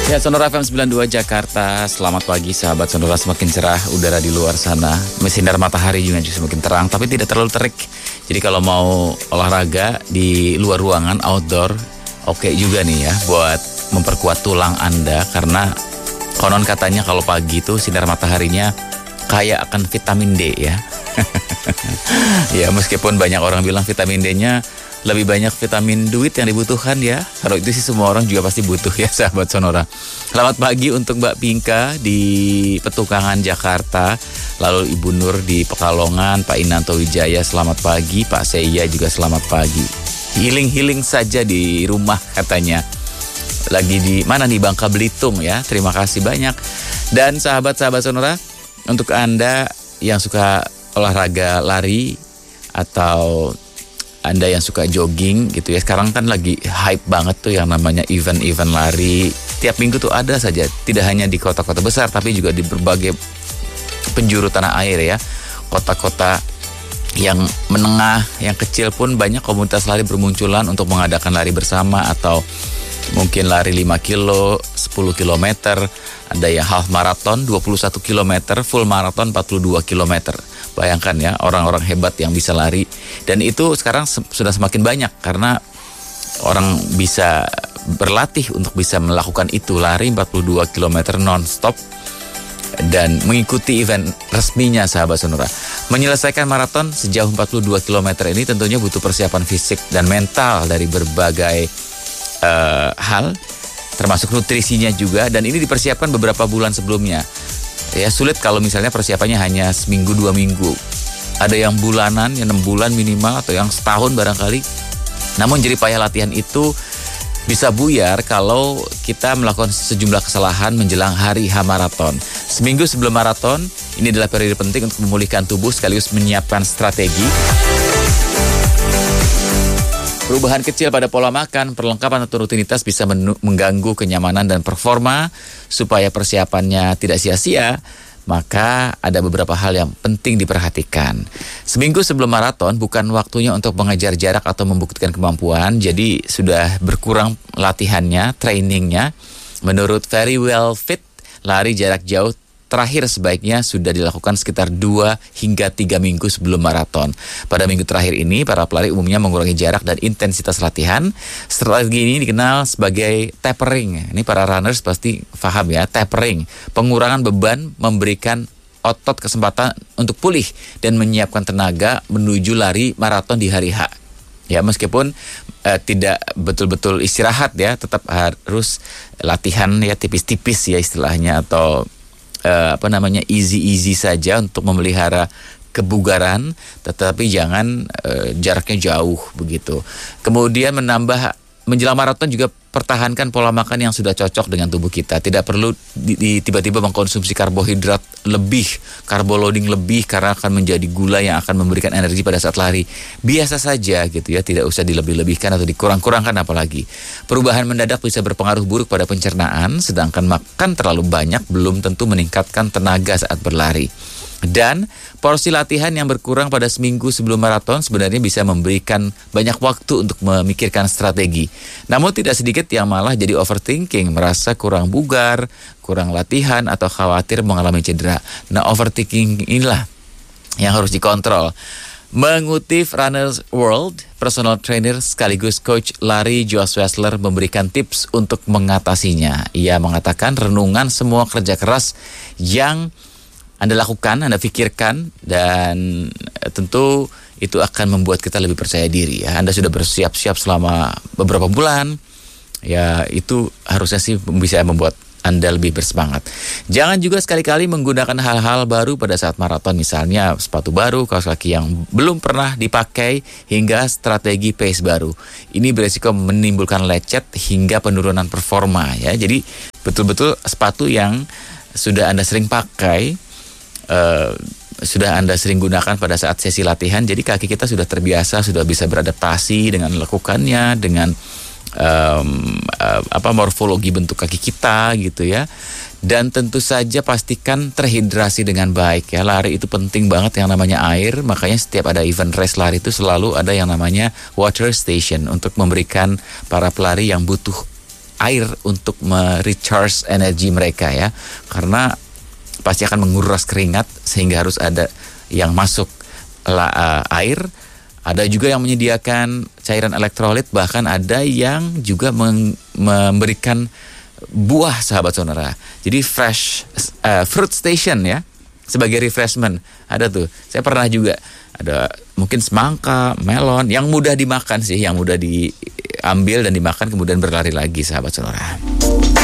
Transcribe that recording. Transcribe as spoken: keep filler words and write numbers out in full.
Ya, Sonora F M sembilan puluh dua Jakarta. Selamat pagi sahabat Sonora, semakin cerah udara di luar sana. Sinar matahari juga semakin terang, tapi tidak terlalu terik. Jadi kalau mau olahraga di luar ruangan, outdoor, oke okay juga nih ya buat memperkuat tulang Anda. Karena konon katanya kalau pagi itu sinar mataharinya kaya akan vitamin D ya. Ya, meskipun banyak orang bilang vitamin D-nya lebih banyak vitamin duit yang dibutuhkan ya. Kalau itu sih semua orang juga pasti butuh ya sahabat Sonora. Selamat pagi untuk Mbak Pinka di Petukangan Jakarta. Lalu Ibu Nur di Pekalongan, Pak Inanto Wijaya selamat pagi, Pak Seya juga selamat pagi. Healing-healing saja di rumah katanya. Lagi di mana nih, Bangka Belitung ya. Terima kasih banyak. Dan sahabat-sahabat Sonora, untuk Anda yang suka olahraga lari atau Anda yang suka jogging gitu ya, sekarang kan lagi hype banget tuh yang namanya event-event lari. Tiap minggu tuh ada saja, tidak hanya di kota-kota besar tapi juga di berbagai penjuru tanah air ya. Kota-kota yang menengah, yang kecil pun banyak komunitas lari bermunculan untuk mengadakan lari bersama atau mungkin lari lima kilo, sepuluh kilometer, ada yang half marathon dua puluh satu kilometer, full marathon empat puluh dua kilometer. Bayangkan ya, orang-orang hebat yang bisa lari. Dan itu sekarang se- sudah semakin banyak karena orang bisa berlatih untuk bisa melakukan itu, lari empat puluh dua kilometer non-stop dan mengikuti event resminya sahabat Sonora. Menyelesaikan maraton sejauh empat puluh dua kilometer ini tentunya butuh persiapan fisik dan mental dari berbagai uh, hal, termasuk nutrisinya juga, dan ini dipersiapkan beberapa bulan sebelumnya. Ya, sulit kalau misalnya persiapannya hanya seminggu dua minggu. Ada yang bulanan, yang enam bulan minimal, atau yang setahun barangkali. Namun jerih payah latihan itu bisa buyar kalau kita melakukan sejumlah kesalahan menjelang hari H maraton. Seminggu sebelum maraton, ini adalah periode penting untuk memulihkan tubuh sekaligus menyiapkan strategi. Perubahan kecil pada pola makan, perlengkapan atau rutinitas bisa men- mengganggu kenyamanan dan performa. Supaya persiapannya tidak sia-sia, maka ada beberapa hal yang penting diperhatikan. Seminggu sebelum maraton bukan waktunya untuk mengejar jarak atau membuktikan kemampuan. Jadi sudah berkurang latihannya, trainingnya. Menurut Very Well Fit, lari jarak jauh terakhir sebaiknya sudah dilakukan sekitar dua hingga tiga minggu sebelum maraton. Pada minggu terakhir ini, para pelari umumnya mengurangi jarak dan intensitas latihan. Strategi ini dikenal sebagai tapering. Ini para runners pasti paham ya, tapering. Pengurangan beban memberikan otot kesempatan untuk pulih dan menyiapkan tenaga menuju lari maraton di hari H. Ya, meskipun uh, tidak betul-betul istirahat ya, tetap harus latihan ya tipis-tipis ya istilahnya, atau Uh, apa namanya easy-easy saja untuk memelihara kebugaran, tetapi jangan uh, jaraknya jauh begitu. Kemudian menambah menjelang maraton juga pertahankan pola makan yang sudah cocok dengan tubuh kita. Tidak perlu di, di, tiba-tiba mengkonsumsi karbohidrat lebih, karbo loading lebih, karena akan menjadi gula yang akan memberikan energi pada saat lari. Biasa saja gitu ya, tidak usah dilebih-lebihkan atau dikurang-kurangkan apalagi. Perubahan mendadak bisa berpengaruh buruk pada pencernaan, sedangkan makan terlalu banyak belum tentu meningkatkan tenaga saat berlari. Dan porsi latihan yang berkurang pada seminggu sebelum maraton sebenarnya bisa memberikan banyak waktu untuk memikirkan strategi. Namun tidak sedikit yang malah jadi overthinking, merasa kurang bugar, kurang latihan, atau khawatir mengalami cedera. Nah, overthinking inilah yang harus dikontrol. Mengutip Runner's World, personal trainer sekaligus coach lari Josh Wessler memberikan tips untuk mengatasinya. Ia mengatakan renungan semua kerja keras yang Anda lakukan, Anda pikirkan, dan tentu itu akan membuat kita lebih percaya diri ya. Anda sudah bersiap-siap selama beberapa bulan, ya itu harusnya sih bisa membuat Anda lebih bersemangat. Jangan juga sekali-kali menggunakan hal-hal baru pada saat maraton, misalnya sepatu baru, kaos kaki yang belum pernah dipakai, hingga strategi pace baru. Ini beresiko menimbulkan lecet hingga penurunan performa ya. Jadi betul-betul sepatu yang sudah Anda sering pakai, Uh, sudah Anda sering gunakan pada saat sesi latihan, jadi kaki kita sudah terbiasa, sudah bisa beradaptasi dengan melakukannya, dengan um, uh, apa morfologi bentuk kaki kita gitu ya. Dan tentu saja pastikan terhidrasi dengan baik ya. Lari itu penting banget yang namanya air, makanya setiap ada event race lari itu selalu ada yang namanya water station untuk memberikan para pelari yang butuh air untuk me-recharge energi mereka ya. Karena pasti akan menguras keringat sehingga harus ada yang masuk la, uh, air. Ada juga yang menyediakan cairan elektrolit, bahkan ada yang juga meng, memberikan buah, sahabat sonora. Jadi fresh uh, fruit station ya, sebagai refreshment. Ada tuh, saya pernah juga ada mungkin semangka, melon yang mudah dimakan sih, yang mudah diambil dan dimakan kemudian berlari lagi, sahabat sonora.